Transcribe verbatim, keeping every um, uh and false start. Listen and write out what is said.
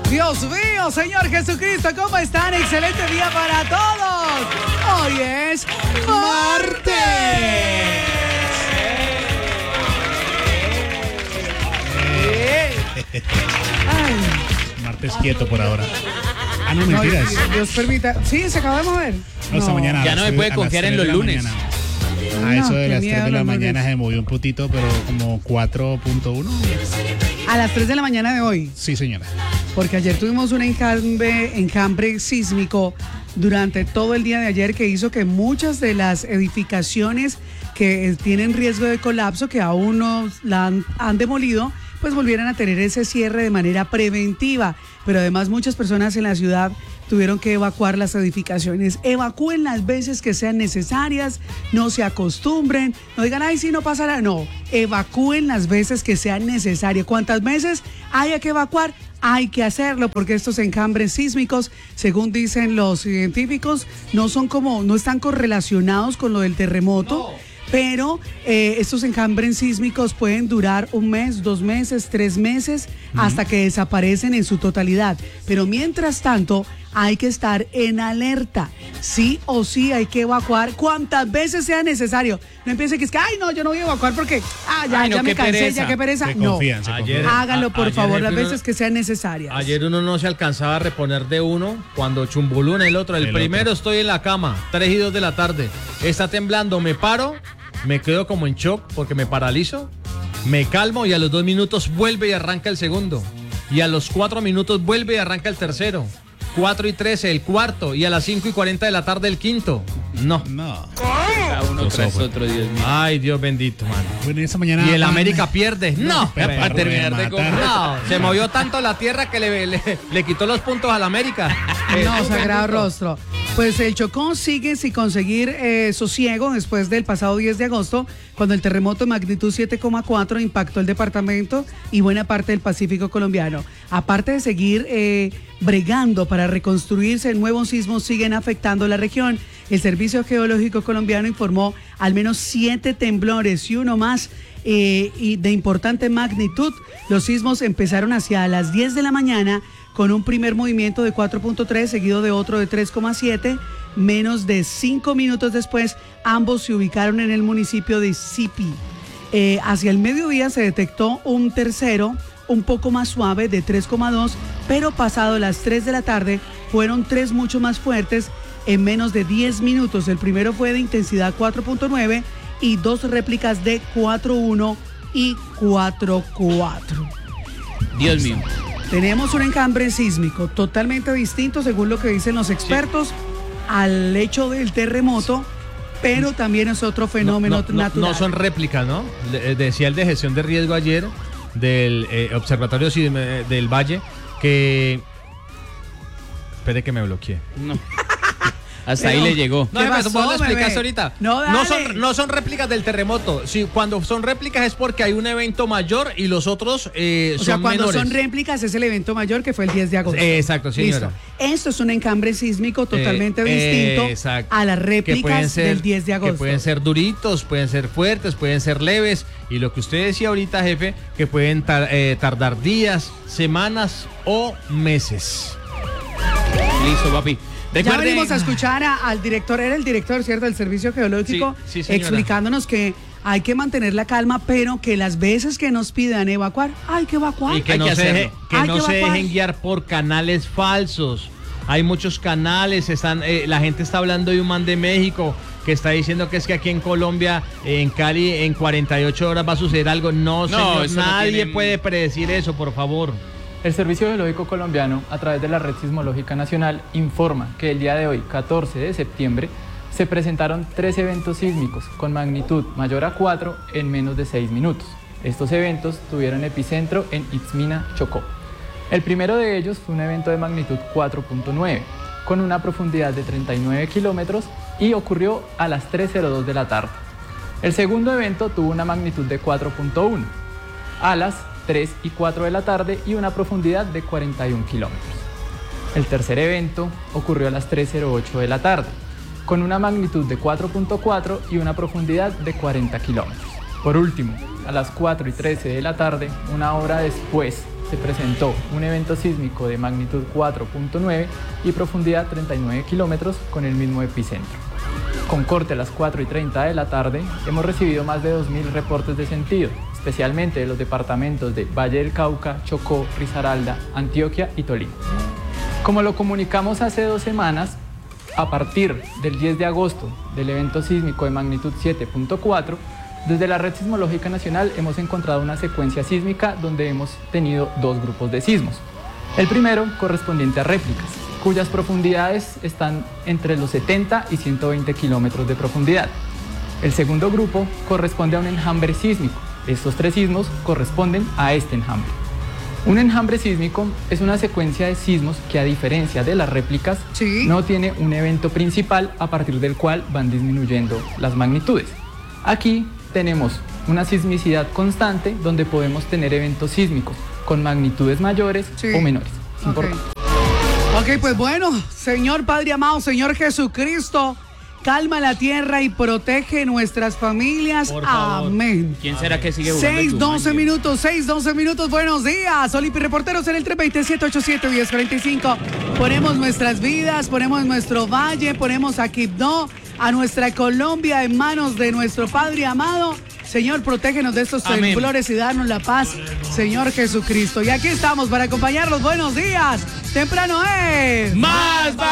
Dios mío, Señor Jesucristo, ¿cómo están? Excelente día para todos. Hoy es martes. Ay. Martes quieto por ahora. Ah, no, mentiras. No, Dios permita. Sí, se acaba de mover. No, esta mañana. Ya no se puede confiar en los lunes. A eso de No, las qué tres de miedo la los mañana lunes. se movió un putito, pero como cuatro punto uno. A las tres de la mañana de hoy. Sí, señora. Porque ayer tuvimos un enjambre, enjambre sísmico durante todo el día de ayer que hizo que muchas de las edificaciones que tienen riesgo de colapso, que aún no la han, han demolido, pues volvieran a tener ese cierre de manera preventiva. Pero además muchas personas en la ciudad tuvieron que evacuar las edificaciones. Evacúen las veces que sean necesarias, no se acostumbren, no digan, ay, sí, no pasará. No, evacúen las veces que sean necesarias. ¿Cuántas veces haya que evacuar? Hay que hacerlo porque estos enjambres sísmicos, según dicen los científicos, no son como, no están correlacionados con lo del terremoto. No. Pero eh, estos enjambres sísmicos pueden durar un mes, dos meses, tres meses, uh-huh, hasta que desaparecen en su totalidad. Pero mientras tanto, hay que estar en alerta. Sí o sí hay que evacuar cuantas veces sea necesario. No empiece que es que, ay, no, yo no voy a evacuar porque, ah, ya, ay, no, ya me cansé, pereza. ya qué pereza. Se No, confían, se ayer, confían. háganlo por a, favor las uno, veces que sean necesarias. Ayer uno no se alcanzaba a reponer de uno cuando chumbulú en el otro. El, el primero otro. Estoy en la cama, tres y dos de la tarde. Está temblando, me paro, me quedo como en shock porque me paralizo, me calmo y a los dos minutos vuelve y arranca el segundo. Y a los cuatro minutos vuelve y arranca el tercero. Cuatro y trece el cuarto y a las cinco y cuarenta de la tarde el quinto. No. No. Cada uno Los tras ojos. otro, Dios mío. Ay, Dios bendito, mano. Bueno, esa mañana. Y el Juan- América pierde. No, Pero para terminar de matar. comer. No, se movió tanto la tierra que le, le, le quitó los puntos al América. No, sagrado rostro. Pues el Chocó sigue sin conseguir eh, sosiego después del pasado diez de agosto, cuando el terremoto de magnitud siete coma cuatro impactó el departamento y buena parte del Pacífico colombiano. Aparte de seguir eh, bregando para reconstruirse, nuevos sismos siguen afectando la región. El Servicio Geológico Colombiano informó al menos siete temblores y uno más eh, y de importante magnitud. Los sismos empezaron hacia las diez de la mañana con un primer movimiento de cuatro punto tres seguido de otro de tres coma siete. Menos de cinco minutos después, ambos se ubicaron en el municipio de Sipi. Eh, hacia el mediodía se detectó un tercero, un poco más suave, de tres coma dos, pero pasado las tres de la tarde fueron tres mucho más fuertes en menos de diez minutos. El primero fue de intensidad cuatro punto nueve y dos réplicas de cuatro punto uno y cuatro punto cuatro. Dios mío. Tenemos un enjambre sísmico totalmente distinto, según lo que dicen los expertos, sí, al hecho del terremoto, pero también es otro fenómeno no, no, no, natural. No son réplicas, ¿no? Le, decía el de gestión de riesgo ayer del eh, Observatorio del Valle que... Espere que me bloqueé. No. Hasta Pero, ahí le llegó. No, ¿qué me pasó, puedo explicar bebé? ahorita. No, dale. no, son, no son réplicas del terremoto. Sí, cuando son réplicas es porque hay un evento mayor y los otros eh, O son sea, cuando menores. son réplicas es el evento mayor que fue el diez de agosto. Eh, exacto, señora. Listo. Esto es un enjambre sísmico totalmente Eh, distinto eh, exacto. a las Que réplicas pueden ser- del diez de agosto. Que pueden ser duritos, pueden ser fuertes, pueden ser leves. Y lo que usted decía ahorita, jefe, que pueden tar- eh, tardar días, semanas o meses. Listo, papi. Ya Recuerden- venimos a escuchar a- al director, era el director, ¿cierto?, del Servicio Geológico, Sí, sí, señora. explicándonos que hay que mantener la calma, pero que las veces que nos pidan evacuar, hay que evacuar. Y que Hay no, que se, hacerlo. deje- que Hay no que se evacuar. dejen guiar por canales falsos. Hay muchos canales, están, eh, la gente está hablando de un man de México que está diciendo que es que aquí en Colombia, eh, en Cali, en cuarenta y ocho horas va a suceder algo. No, No, señor, eso no nadie tiene- puede predecir eso, por favor. El Servicio Geológico Colombiano, a través de la Red Sismológica Nacional, informa que el día de hoy, catorce de septiembre, se presentaron tres eventos sísmicos con magnitud mayor a cuatro en menos de seis minutos. Estos eventos tuvieron epicentro en Itzmina, Chocó. El primero de ellos fue un evento de magnitud cuatro punto nueve, con una profundidad de treinta y nueve kilómetros y ocurrió a las tres cero dos de la tarde. El segundo evento tuvo una magnitud de cuatro punto uno, a las tres y cuatro de la tarde y una profundidad de cuarenta y un kilómetros. El tercer evento ocurrió a las tres cero ocho de la tarde, con una magnitud de cuatro punto cuatro y una profundidad de cuarenta kilómetros. Por último, a las cuatro y trece de la tarde, una hora después se presentó un evento sísmico de magnitud cuatro punto nueve y profundidad treinta y nueve kilómetros con el mismo epicentro. Con corte a las cuatro y treinta de la tarde, hemos recibido más de dos mil reportes de sentido, especialmente de los departamentos de Valle del Cauca, Chocó, Risaralda, Antioquia y Tolima. Como lo comunicamos hace dos semanas, a partir del diez de agosto del evento sísmico de magnitud siete punto cuatro, desde la Red Sismológica Nacional hemos encontrado una secuencia sísmica donde hemos tenido dos grupos de sismos. El primero correspondiente a réplicas, cuyas profundidades están entre los setenta y ciento veinte kilómetros de profundidad. El segundo grupo corresponde a un enjambre sísmico. Estos tres sismos corresponden a este enjambre. Un enjambre sísmico es una secuencia de sismos que, a diferencia de las réplicas, Sí. no tiene un evento principal a partir del cual van disminuyendo las magnitudes. Aquí tenemos una sismicidad constante donde podemos tener eventos sísmicos con magnitudes mayores Sí. o menores. Es Ok. importante. Ok, pues bueno, Señor Padre amado, Señor Jesucristo, calma la tierra y protege nuestras familias. Por favor. Amén. ¿Quién será que sigue jugando? seis, el doce Jumanji? minutos, seis, doce minutos, buenos días. Olimpi Reporteros en el tres dos siete ocho siete uno cero cuatro cinco. Ponemos nuestras vidas, ponemos nuestro valle, ponemos a Quibdó, a nuestra Colombia en manos de nuestro Padre amado. Señor, protégenos de estos Amén. temblores y darnos la paz, Señor Jesucristo. Y aquí estamos para acompañarlos. Buenos días. Temprano es. ¡Más